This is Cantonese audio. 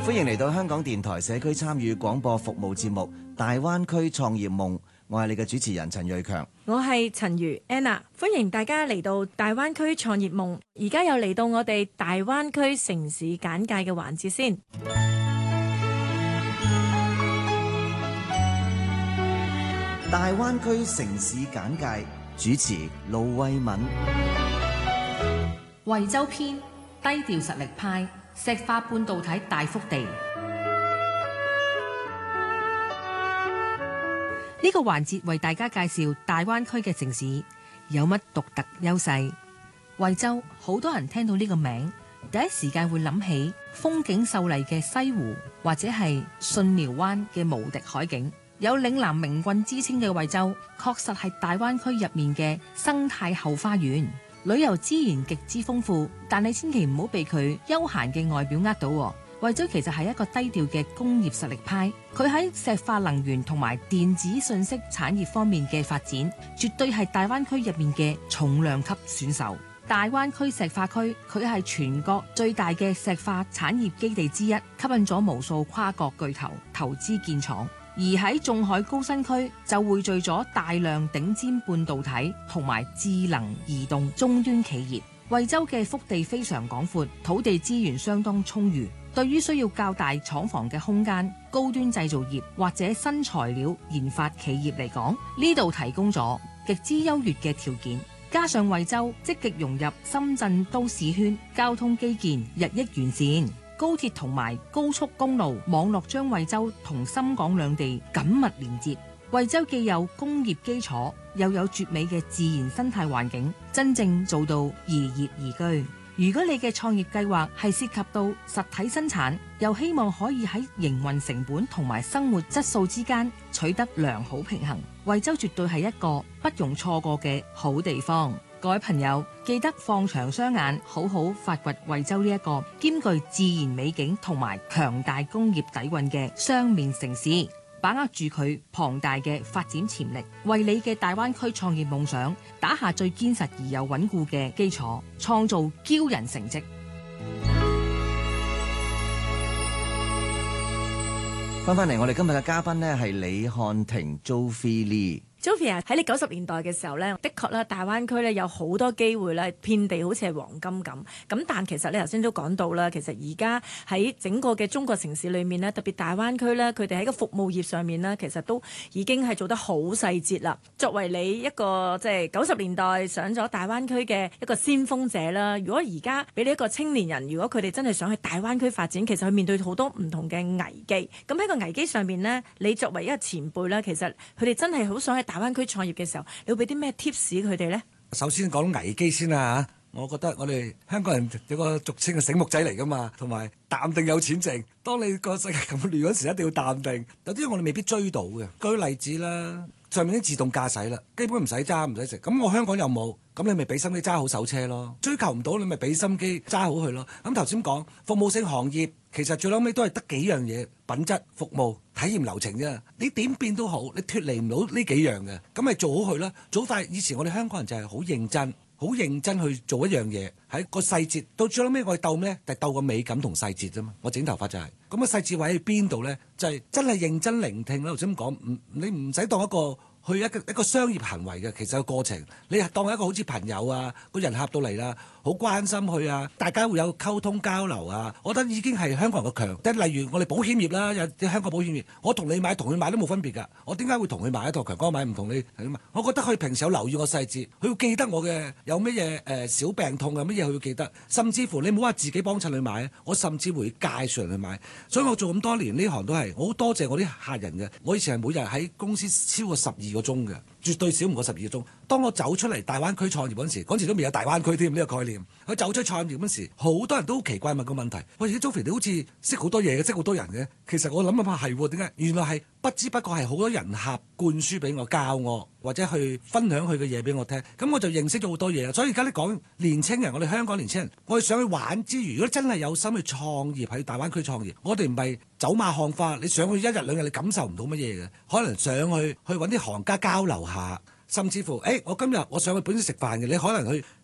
歡迎嚟到香港電台社區參與廣播服務節目《大灣區創業夢》，我係你嘅主持人陳瑞強， 我係陳如 Anna， 歡迎大家嚟到大灣區創業夢。而家又嚟到我哋大灣區城市簡介嘅環節先。 大灣區城市簡介主持盧慧敏。 惠州篇，低調實力派，石化半導體大幅地。呢個環節為大家介紹大灣區嘅城市有乜獨特優勢。惠州好多人聽到呢個名，第一時間會諗起風景秀麗嘅西湖，或者係巽寮灣嘅無敵海景。有嶺南名郡之稱嘅惠州，確實係大灣區入面嘅生態後花園，旅遊資源極之豐富。但你千祈唔好被佢悠閒嘅外表呃到。惠州其實係一個低調嘅工業實力派，佢喺石化能源同埋電子信息產業方面嘅發展，絕對係大灣區入面嘅重量級選手。大灣區石化區，佢係全國最大嘅石化產業基地之一，吸引咗無數跨國巨頭投資建廠。而喺仲海高新區就匯聚咗大量頂尖半導體同埋智能移動終端企業。惠州嘅腹地非常廣闊，土地資源相當充裕，對於需要較大廠房嘅空間、高端製造業或者新材料研發企業嚟講，呢度提供咗極之優越嘅條件。加上惠州積極融入深圳都市圈，交通基建日益完善，高鐵同埋高速公路網絡將惠州同深港兩地緊密連接。惠州既有工業基礎，又有絕美嘅自然生態環境，真正做到宜業宜居。如果你嘅創業計劃係涉及到實體生產，又希望可以喺營運成本同埋生活質素之間取得良好平衡，惠州絕對係一個不容錯過嘅好地方。各位朋友，記得放長雙眼，好好發掘惠州呢一個兼具自然美景同埋強大工業底蘊嘅雙面城市，把握住佢龐大嘅發展潛力，為你嘅大灣區創業夢想打下最堅實而又穩固嘅基礎，創造驕人成績。 翻返嚟，我哋今日嘅嘉賓呢係李漢庭 Joffy Lee。Joffy 喺你90年代嘅時候呢，的確啦，大灣區呢有好多機會咧，遍地好似係黃金咁。但其實你頭先都講到啦，其實而家喺整個嘅中國城市裏面呢，特別大灣區呢，佢哋喺個服務業上面呢，其實都已經係做得好細節啦。作為你一個即係90年代上咗大灣區嘅一個先鋒者啦，如果而家俾你一個青年人，如果佢哋真係想去大灣區發展，其實佢面對好多唔同嘅危機。咁喺個危機上面呢，你作為一個前輩啦，其實佢哋真係好想喺大灣區創業嘅時候，你會俾啲咩 tips 佢哋呢？ 首先講危機先啦嚇，我覺得我哋香港人有個俗稱嘅醒目仔嚟噶嘛，同埋淡定有錢剩。當你個世界咁亂嗰時，一定要淡定。有啲我哋未必追到嘅。舉例子啦，上面啲自動駕駛啦，基本唔使揸唔使食。咁我香港又冇，咁你咪俾心機揸好手車咯。追求唔到你咪俾心機揸好佢咯。咁頭先講服務性行業，其實最後尾都係得幾樣嘢：品質、服務、體驗流程啫。你點變都好，你脫離唔到呢幾樣嘅，咁咪做好佢啦。早快以前我哋香港人就係好認真。好認真去做一樣嘢，喺個細節到最後尾我哋鬥咩？就係鬥個美感同細節啫嘛。我整頭髮就係咁，個細節位喺邊度咧？就係真係認真聆聽啦。頭先咁講，你唔使當一個去一個商業行為嘅，其實個過程你係當一個好似朋友啊，個人合到嚟啦，好關心佢啊，大家會有溝通交流啊。我覺得已經係香港人嘅強。即係例如我哋保險業啦，有啲香港保險業，我同你買同佢買都冇分別㗎。我點解會同佢買一套強哥買唔同你？我覺得佢平時有留意個細節，佢要記得我嘅有乜嘢小病痛啊乜嘢佢要記得，甚至乎你唔好話自己幫襯去買，我甚至會介紹人去買。所以我做咁多年呢行都係，我好多謝我啲客人嘅。我以前係每日喺公司超過12個鐘嘅，絕對少唔過12個鐘。當我走出嚟大灣區創業嗰陣時都未有大灣區添呢個概念。佢走出創業嗰陣時，好多人都好奇怪問個問題：喂，而家 Joffy 你好似識好多嘢嘅，識好多人嘅。其實我諗諗下係喎，點解？原來係不知不覺係好多人客灌輸俾我，教我或者去分享佢嘅嘢俾我聽。咁我就認識咗好多嘢。所以而家你講年青人，我哋香港年青人，我哋想去玩之餘，如果真係有心去創業喺大灣區創業，我哋唔係走馬看花。你上去一日兩日，你感受唔到乜嘢嘅。可能上去揾啲行家交流下。甚至乎，我今日我上去本身食飯嘅，你可能去